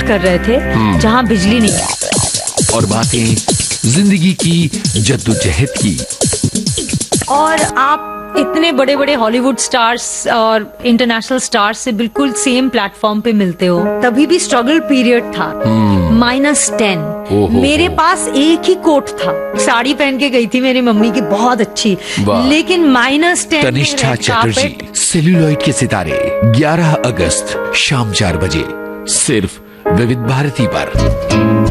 कर रहे थे जहाँ बिजली नहीं। और बातें जिंदगी की जद्दोजहद की। और आप इतने बड़े बड़े हॉलीवुड स्टार्स और इंटरनेशनल स्टार्स से बिल्कुल सेम प्लेटफॉर्म पे मिलते हो। तभी भी स्ट्रगल पीरियड था। -10 मेरे पास एक ही कोट था। साड़ी पहन के गई थी मेरी मम्मी की, बहुत अच्छी, लेकिन -10। तनिष्ठा चटर्जी, सेल्यूलॉइड के सितारे, 11 अगस्त शाम 4 बजे, सिर्फ विविध भारती पर।